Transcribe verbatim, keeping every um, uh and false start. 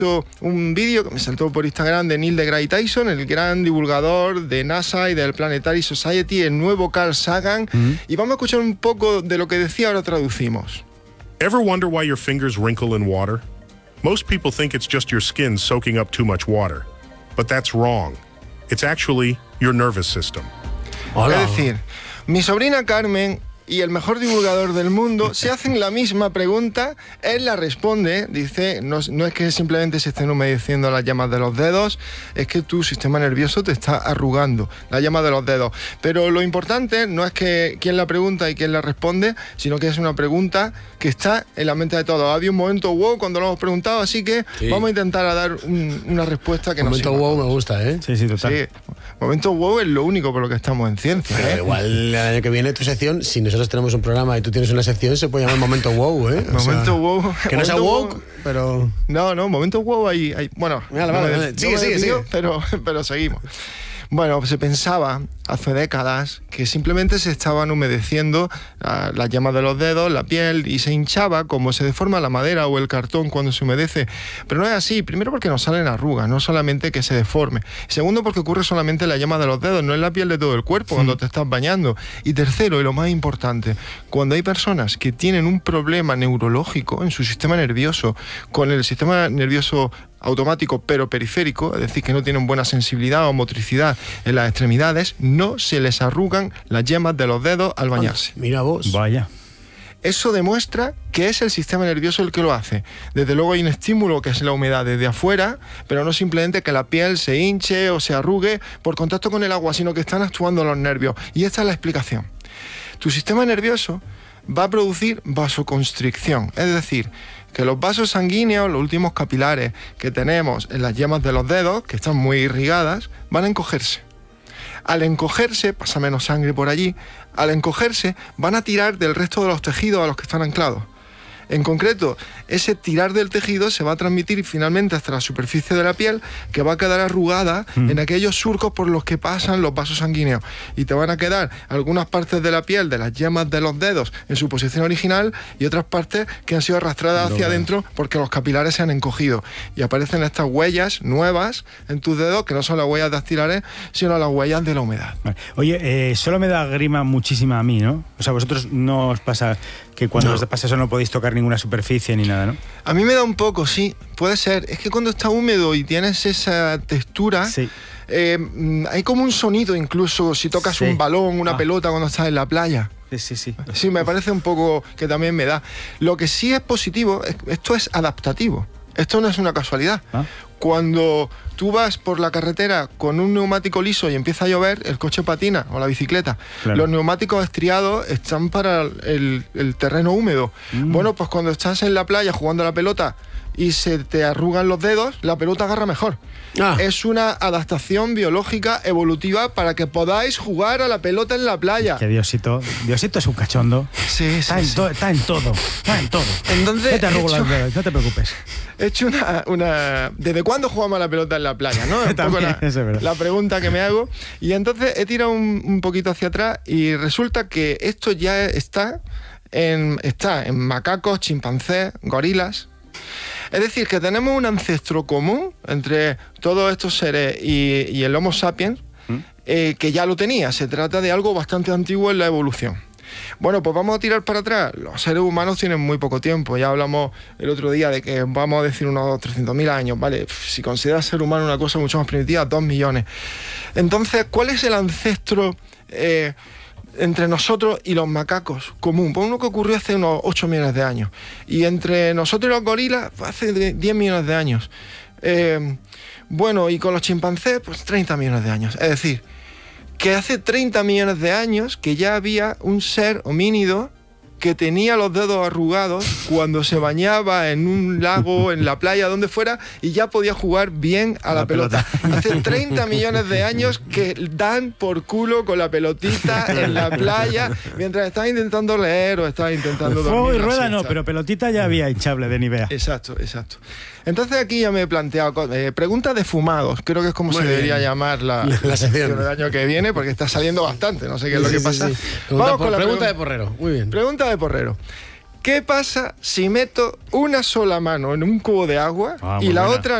un vídeo que me saltó por Instagram de Neil deGrasse Tyson, el gran divulgador de NASA y del Planetary Society, el nuevo Carl Sagan, mm-hmm. y vamos a escuchar un poco de lo que decía, ahora traducimos. Ever wonder why your fingers wrinkle in water? Most people think it's just your skin soaking up too much water, but that's wrong. It's actually your nervous system. Hola. Es decir, mi sobrina Carmen y el mejor divulgador del mundo se hacen la misma pregunta, él la responde, dice, no, no es que simplemente se estén humedeciendo las yemas de los dedos, es que tu sistema nervioso te está arrugando las yemas de los dedos. Pero lo importante no es que quién la pregunta y quién la responde, sino que es una pregunta que está en la mente de todos. Había un momento wow cuando lo hemos preguntado, así que sí. vamos a intentar a dar un, una respuesta que nos sirva. Momento wow me gusta, ¿eh? Sí, sí, total. Sí. Momento wow es lo único por lo que estamos en ciencia. Pero ¿eh? igual el año que viene tu sección, si nosotros tenemos un programa y tú tienes una sección, se puede llamar Momento Wow, ¿eh? O momento sea, wow. Que no sea woke, wow, pero... No, no, Momento Wow hay... hay bueno, vale, vale, no vale. Me, Sigue, no sigue, sigue. Pero, pero seguimos. Bueno, se pensaba hace décadas que simplemente se estaban humedeciendo uh, las yemas de los dedos, la piel, y se hinchaba como se deforma la madera o el cartón cuando se humedece. Pero no es así. Primero porque nos salen arrugas, no solamente que se deforme. Segundo porque ocurre solamente en la yema de los dedos, no en la piel de todo el cuerpo sí. cuando te estás bañando. Y tercero, y lo más importante, cuando hay personas que tienen un problema neurológico en su sistema nervioso, con el sistema nervioso automático pero periférico, es decir, que no tienen buena sensibilidad o motricidad en las extremidades, no se les arrugan las yemas de los dedos al bañarse. Mira vos. Vaya. Eso demuestra que es el sistema nervioso el que lo hace. Desde luego hay un estímulo que es la humedad desde afuera, pero no simplemente que la piel se hinche o se arrugue por contacto con el agua, sino que están actuando los nervios. Y esta es la explicación. Tu sistema nervioso va a producir vasoconstricción, es decir, que los vasos sanguíneos, los últimos capilares que tenemos en las yemas de los dedos, que están muy irrigadas, van a encogerse. Al encogerse, pasa menos sangre por allí, al encogerse van a tirar del resto de los tejidos a los que están anclados. En concreto, ese tirar del tejido se va a transmitir finalmente hasta la superficie de la piel, que va a quedar arrugada mm. en aquellos surcos por los que pasan los vasos sanguíneos. Y te van a quedar algunas partes de la piel, de las yemas de los dedos, en su posición original, y otras partes que han sido arrastradas no, hacia no. adentro porque los capilares se han encogido. Y aparecen estas huellas nuevas en tus dedos, que no son las huellas dactilares, sino las huellas de la humedad. Vale. Oye, eh, solo me da grima muchísima a mí, ¿no? O sea, vosotros no os pasa que cuando no. os pasa eso no podéis tocar ninguna superficie ni nada, ¿no? A mí me da un poco, sí, puede ser. Es que cuando está húmedo y tienes esa textura, sí. eh, hay como un sonido incluso si tocas sí. un balón, una ah. pelota cuando estás en la playa. Sí, sí, sí. Sí, me parece un poco que también me da. Lo que sí es positivo, es, esto es adaptativo. Esto no es una casualidad. ¿Ah? Cuando tú vas por la carretera con un neumático liso y empieza a llover, el coche patina o la bicicleta. Claro. Los neumáticos estriados están para el, el terreno húmedo. Mm. Bueno, pues cuando estás en la playa jugando a la pelota y se te arrugan los dedos, la pelota agarra mejor. Ah. Es una adaptación biológica evolutiva para que podáis jugar a la pelota en la playa. Que Diosito, Diosito es un cachondo. Sí, está, sí, en sí. To, está en todo, está en todo. Entonces, no te arrugo hecho, los dedos, no te preocupes. He hecho una, una... ¿Desde cuándo jugamos a la pelota en la playa? ¿No? Un poco la, la pregunta que me hago. Y entonces he tirado un, un poquito hacia atrás y resulta que esto ya está en, está en macacos, chimpancés, gorilas. Es decir, que tenemos un ancestro común entre todos estos seres y, y el Homo sapiens, ¿Mm? eh, que ya lo tenía. Se trata de algo bastante antiguo en la evolución. Bueno, pues vamos a tirar para atrás. Los seres humanos tienen muy poco tiempo. Ya hablamos el otro día de que vamos a decir unos trescientos mil años, ¿vale? Si consideras ser humano una cosa mucho más primitiva, dos millones. Entonces, ¿cuál es el ancestro eh, entre nosotros y los macacos común? Pues uno que ocurrió hace unos ocho millones de años. Y entre nosotros y los gorilas, pues hace diez millones de años. Eh, bueno, y con los chimpancés, pues treinta millones de años. Es decir, que hace treinta millones de años que ya había un ser homínido que tenía los dedos arrugados cuando se bañaba en un lago, en la playa, donde fuera, y ya podía jugar bien a la, la pelota. pelota. Hace treinta millones de años que dan por culo con la pelotita en la playa mientras estás intentando leer o estás intentando dormir. Fuego y rueda no, pero pelotita ya había hinchable de Nivea. Exacto, exacto. Entonces aquí ya me he planteado eh, preguntas de fumados, creo que es como Muy se bien. debería llamar la, la, la sección del año que viene, porque está saliendo bastante, no sé qué es sí, lo que sí, pasa. Sí. Pregunta, Vamos por, con la pregunta pregu de porrero. Muy bien. Pregunta de porrero. ¿Qué pasa si meto una sola mano en un cubo de agua Ah, y muy la buena. otra